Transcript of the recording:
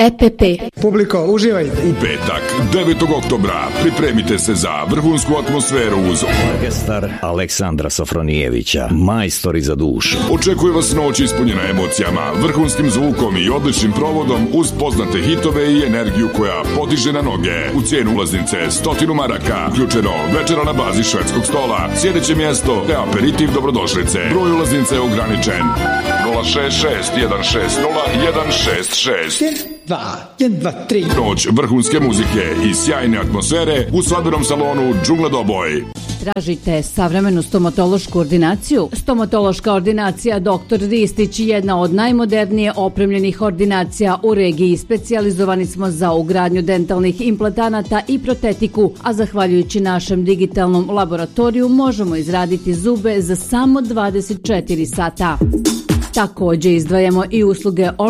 EPP. Publiko, uživajte. U petak, 9. oktobra, pripremite se za vrhunsku atmosferu uz orkestar Aleksandra Sofronijevića, majstori za dušu. Očekuje vas noć ispunjena emocijama, vrhunskim zvukom i odličnim provodom uz poznate hitove i energiju koja podiže na noge. U cijenu ulaznice 100 maraka, uključeno večera na bazi švedskog stola, sjedeće mjesto te aperitiv dobrodošlice. Broj ulaznice je ograničen. 066 160 166. 1, 2, 3. Noć vrhunske muzike i sjajne atmosfere u svadbenom salonu Džungla Doboj. Tražite savremenu stomatološku ordinaciju? Stomatološka ordinacija Dr. Ristić je jedna od najmodernije opremljenih ordinacija u regiji. Specijalizovani smo za ugradnju dentalnih implantanata i protetiku, a zahvaljujući našem digitalnom laboratoriju možemo izraditi zube za samo 24 sata. Također izdvajamo i usluge